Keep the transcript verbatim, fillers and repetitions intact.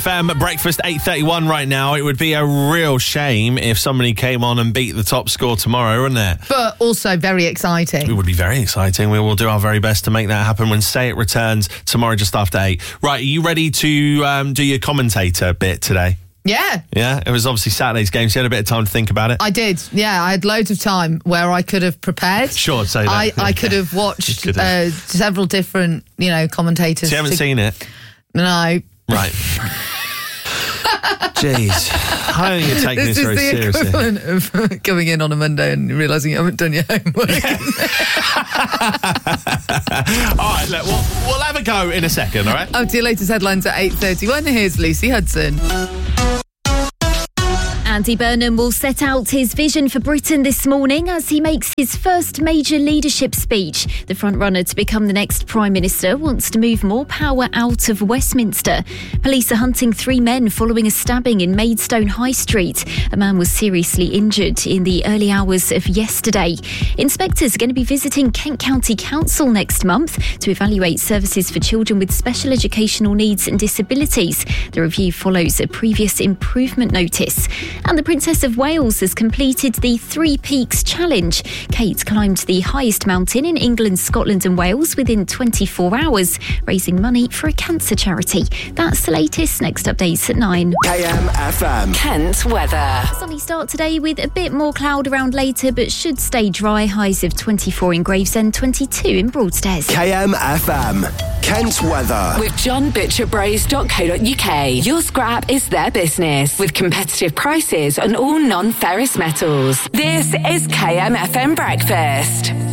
F M breakfast eight thirty-one right now. It would be a real shame if somebody came on and beat the top score tomorrow, wouldn't it? But also very exciting. It would be very exciting. We will do our very best to make that happen when Say It returns tomorrow just after eight. Right, are you ready to um, do your commentator bit today? Yeah. Yeah, it was obviously Saturday's game, so you had a bit of time to think about it. I did, yeah. I had loads of time where I could have prepared. Sure, say that. I, I could have watched uh, several different, you know, commentators. So you haven't to... seen it? No. Right. Jeez. I don't think you're taking this, this very seriously. This is the equivalent of coming in on a Monday and realising you haven't done your homework. Yeah. All right, look, we'll, we'll have a go in a second, all right? Up to your latest headlines at eight thirty-one. Here's Lucy Hudson. Andy Burnham will set out his vision for Britain this morning as he makes his first major leadership speech. The frontrunner to become the next Prime Minister wants to move more power out of Westminster. Police are hunting three men following a stabbing in Maidstone High Street. A man was seriously injured in the early hours of yesterday. Inspectors are going to be visiting Kent County Council next month to evaluate services for children with special educational needs and disabilities. The review follows a previous improvement notice. And the Princess of Wales has completed the Three Peaks Challenge. Kate climbed the highest mountain in England, Scotland and Wales within twenty-four hours, raising money for a cancer charity. That's the latest. Next updates at nine. K M F M. Kent weather. Sunny start today with a bit more cloud around later, but should stay dry. Highs of twenty-four in Gravesend, twenty-two in Broadstairs. K M F M. Kent weather. With john butcher bros dot co dot U K. Your scrap is their business with competitive prices on all non-ferrous metals. This is K M F M Breakfast.